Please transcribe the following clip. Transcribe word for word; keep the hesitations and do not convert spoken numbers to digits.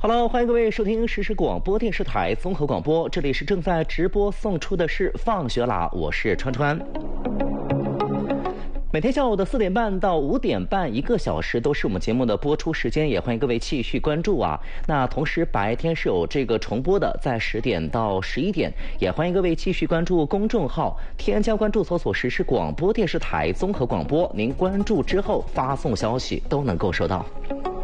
Hello， 欢迎各位收听实时广播电视台综合广播，这里是正在直播送出的是放学啦，我是川川。每天下午的四点半到五点半，一个小时都是我们节目的播出时间，也欢迎各位继续关注啊。那同时白天是有这个重播的，在十点到十一点，也欢迎各位继续关注公众号，添加关注搜索实时广播电视台综合广播，您关注之后发送消息都能够收到。